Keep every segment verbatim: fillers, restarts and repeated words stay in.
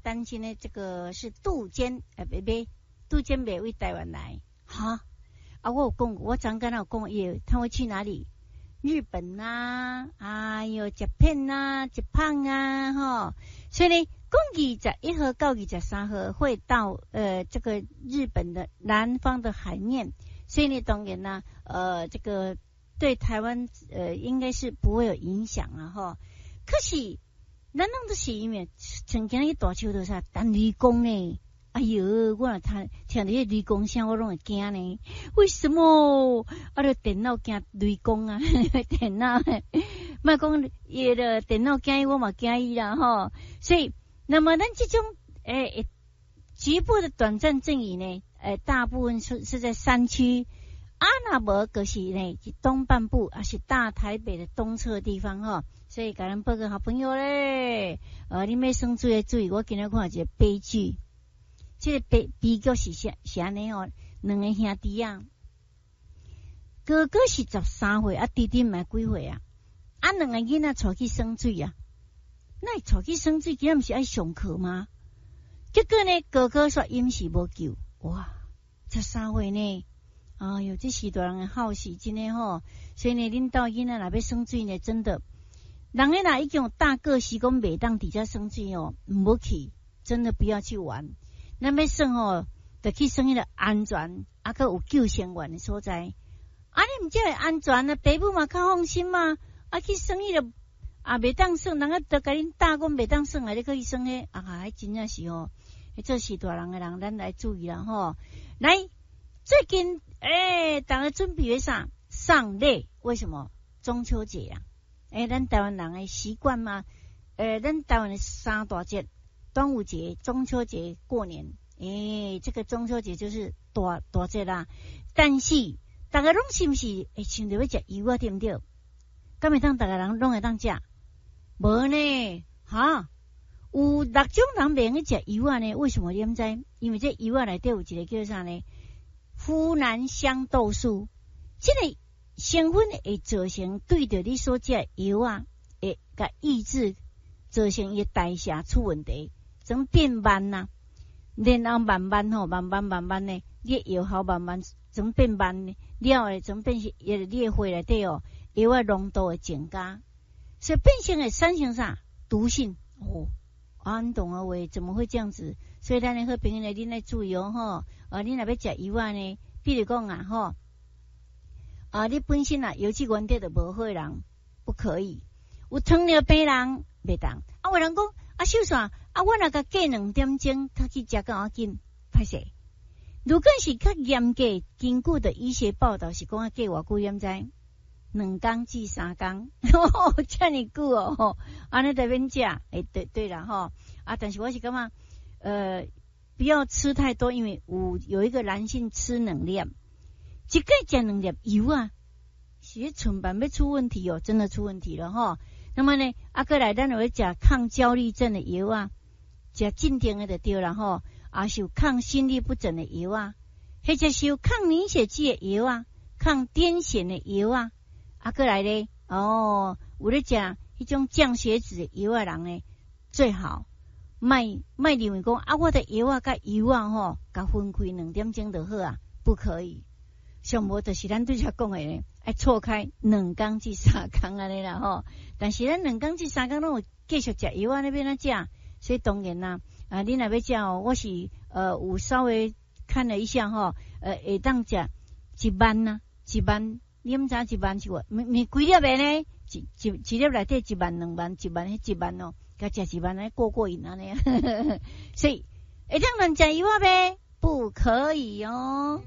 担心呢，这个是渡监，呃，别别，渡监别为台湾来，哈啊，我有讲，我常跟他有讲，也他会去哪里？日本啊，哎呦，日本啊，日本啊，哈，所以呢，讲二十一号到二十三号会到呃这个日本的南方的海面，所以呢，当然呢，呃，这个对台湾呃应该是不会有影响啊，哈。可是，咱弄的是因为曾经一大树头啥单雷公呢？哎呦，我若听听到迄雷公声，我拢会惊呢。为什么？啊，着电脑惊雷公啊，电脑，莫讲伊的电脑惊伊，我嘛惊伊啦吼。所以，那么咱这种诶、欸、局部的短暂阵雨呢，呃，大部分是是在山区。啊，那无就是呢，是东半部，啊是大台北的东侧地方吼。所以，甲咱报个好朋友咧，呃，你要算注意注意，我今日看一个悲剧。这个悲悲剧是啥啥呢？哦，两个兄弟啊，哥哥是十三岁，啊弟弟嘛几岁啊？啊，两个囡仔出去生水啊，那出去生水，今日不是爱上课吗？结果呢，哥哥说饮食无够，哇，十三岁呢，哎呦，这是大人的好事，真的吼。所以呢，恁到囡仔若要生水呢，真的，人家若已经有大个时讲袂当伫遮生水哦，唔好去，真的不要去玩。咱要算吼，就去算迄个安全，啊，佮有救生员的所在。啊，你毋只会安全啊，爸母嘛较放心嘛。啊，去算迄个啊，袂当算，人家都甲恁打讲袂当算啊，你可以算迄啊，还真正是吼，这是大人的人，咱来注意啦吼。来，最近诶，大家准备啥？上类？为什么？中秋节啊？诶，咱台湾人的习惯嘛，呃，咱台湾的三大节。端午节、中秋节、过年，诶，这个中秋节就是大大节啦。但是大家拢是毋是会想着要食油啊？对毋对？敢会当大家人拢会当食？无呢，哈，有六种人袂用去食油啊呢？为什么你毋知？因为这油啊内底有一个叫啥呢？呋喃香豆素，这个成分会造成对着你所食的油啊，会甲抑制，造成伊代谢出问题。怎变慢呐、啊？然后慢慢吼，慢慢慢慢呢，你药效慢慢怎变慢呢？了诶，怎变是也你诶血内底哦，药啊浓度会增加，所以变成会产生啥毒性哦。啊，你懂啊？喂，怎么会这样子？所以咱诶好朋友呢，恁来注意哦吼。啊，你若要食油啊呢，比如讲啊吼，啊，你本身啊油脂原底就无好人不可以，有糖尿病人袂当。啊，有人讲啊，秀煞。啊，我若甲过两点钟，他去食到我紧，歹势。如果是较严格，根据的医学报道是讲啊，过偌久点知？两工至三工，哦，遮尼久哦，安尼得免食。诶，对对啦吼。啊，但是我是感觉，呃，不要吃太多，因为有有一个男性吃两粒，一个食两粒油啊，是寸板要出问题哦，真的出问题了吼。那么呢，啊，过来咱就要食抗焦虑症的药啊。食镇定的就对啦吼，啊是有抗心律不整的药啊，或者是有抗凝血剂的药啊，抗癫痫的药啊，啊过来咧，哦，有咧食迄种降血脂的药啊人呢，最好卖卖认为讲啊，我的药啊甲油啊吼，甲分开两点钟就好啊，不可以。上无就是咱对遮讲的咧，爱错开两工至三工安尼啦吼，但是咱两工至三工拢有继续食药啊，那边哪食？所以当然啦，啊，你若要食哦，我是呃有稍微看了一下哈，呃，会当食一万呐、啊，一万，你毋知一万是偌？咪咪几粒的呢？一一一粒内底一万两万，一万迄一万哦，甲食一万安过过瘾安尼，所以会当乱食油啊呗，不可以哦。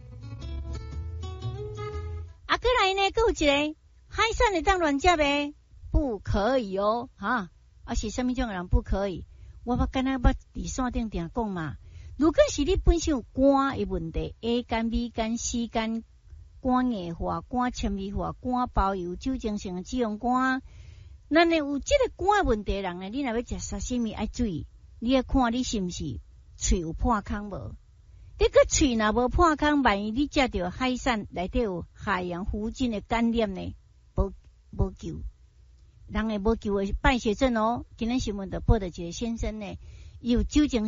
啊，过来呢，还有一个海产会当乱食呗，不可以哦，哈，啊是什么种人不可以？我捌敢若捌伫线顶定讲嘛，如果是你本身有肝的问题 ，A 肝、B 肝、C 肝、肝硬化、肝纤维化、肝包油、酒精性的脂肪肝，那呢有这个肝的问题的人呢，你若要食沙西米爱注意，你要看你是毋是喙有破空无？你个喙若无破空，万一你食到海产内底有海洋附近的感染呢，无无救。人会无救的败血症哦，今天新闻就报道一个先生呢，有酒精